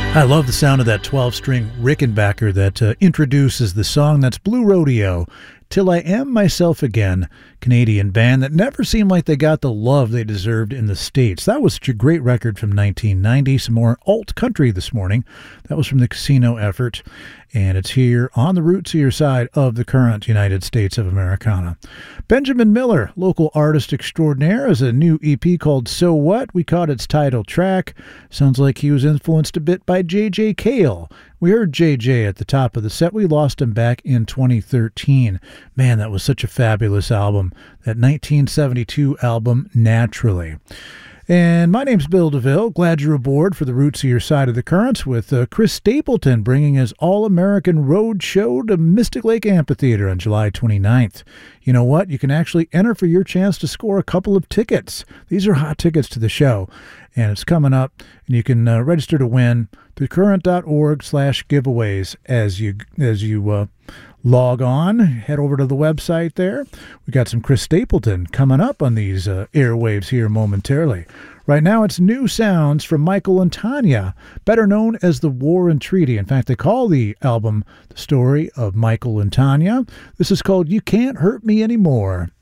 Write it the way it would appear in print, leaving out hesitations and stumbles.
I love the sound of that 12-string Rickenbacker that introduces the song. That's Blue Rodeo, Till I Am Myself Again, Canadian band that never seemed like they got the love they deserved in the States. That was such a great record from 1990. Some more alt country this morning. That was from the Casino Effort, and it's here on the Roots of Your Side of the current United States of Americana. Benjamin Miller, local artist extraordinaire, has a new EP called So What. We caught its title track. Sounds like he was influenced a bit by J.J. Cale. We heard JJ at the top of the set. We lost him back in 2013. Man, that was such a fabulous album. That 1972 album, Naturally. And my name's Bill DeVille. Glad you're aboard for the Roots of Your Side of the Currents with Chris Stapleton bringing his All-American Road Show to Mystic Lake Amphitheater on July 29th. You know what? You can actually enter for your chance to score a couple of tickets. These are hot tickets to the show, and it's coming up, and you can register to win through current.org/giveaways as you log on. Head over to the website there. We got some Chris Stapleton coming up on these airwaves here momentarily. Right now, it's new sounds from Michael and Tanya, better known as The War and Treaty. In fact, they call the album The Story of Michael and Tanya. This is called You Can't Hurt Me Anymore.